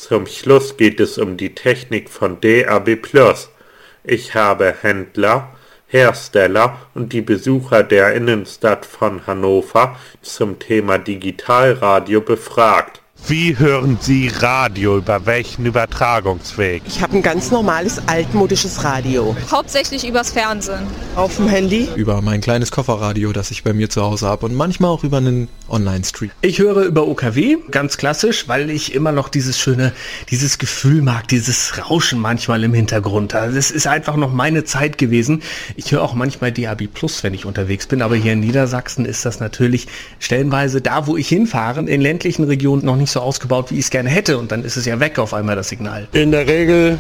Zum Schluss geht es um die Technik von DAB+. Ich habe Händler, Hersteller und die Besucher der Innenstadt von Hannover zum Thema Digitalradio befragt. Wie hören Sie Radio? Über welchen Übertragungsweg? Ich habe ein ganz normales altmodisches Radio. Hauptsächlich übers Fernsehen. Auf dem Handy? Über mein kleines Kofferradio, das ich bei mir zu Hause habe und manchmal auch über einen Online-Stream. Ich höre über OKW, ganz klassisch, weil ich immer noch dieses Gefühl mag, dieses Rauschen manchmal im Hintergrund. Also das ist einfach noch meine Zeit gewesen. Ich höre auch manchmal DAB+, wenn ich unterwegs bin, aber hier in Niedersachsen ist das natürlich stellenweise da, wo ich hinfahre, in ländlichen Regionen noch nicht so ausgebaut, wie ich es gerne hätte, und dann ist es ja weg auf einmal, das Signal. In der Regel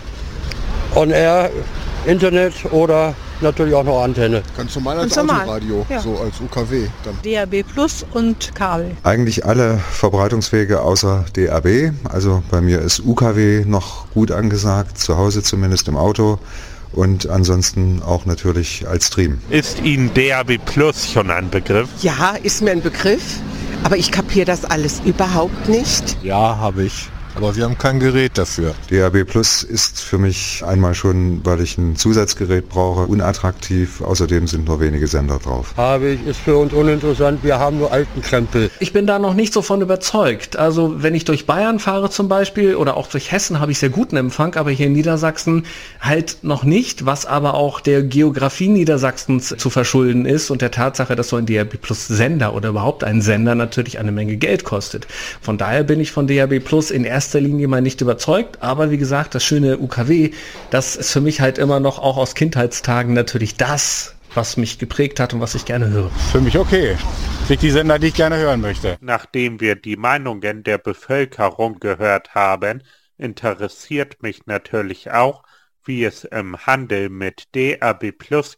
On-Air, Internet oder natürlich auch noch Antenne. Ganz normal als Autoradio, ja. So als UKW dann. DAB Plus und Kabel. Eigentlich alle Verbreitungswege außer DAB. Also bei mir ist UKW noch gut angesagt, zu Hause zumindest im Auto. Und ansonsten auch natürlich als Stream. Ist Ihnen DAB Plus schon ein Begriff? Ja, ist mir ein Begriff. Aber ich kapiere das alles überhaupt nicht. Ja, habe ich. Aber wir haben kein Gerät dafür. DAB Plus ist für mich einmal schon, weil ich ein Zusatzgerät brauche, unattraktiv. Außerdem sind nur wenige Sender drauf. Habe ich, ist für uns uninteressant. Wir haben nur alten Krempel. Ich bin da noch nicht so von überzeugt. Also wenn ich durch Bayern fahre zum Beispiel oder auch durch Hessen, habe ich sehr guten Empfang, aber hier in Niedersachsen halt noch nicht, was aber auch der Geografie Niedersachsens zu verschulden ist und der Tatsache, dass so ein DAB Plus Sender oder überhaupt ein Sender natürlich eine Menge Geld kostet. Von daher bin ich von DAB Plus in erster Linie mal nicht überzeugt, aber wie gesagt, das schöne UKW, das ist für mich halt immer noch auch aus Kindheitstagen natürlich das, was mich geprägt hat und was ich gerne höre. Für mich okay. Krieg die Sender, die ich gerne hören möchte. Nachdem wir die Meinungen der Bevölkerung gehört haben, interessiert mich natürlich auch, wie es im Handel mit DAB+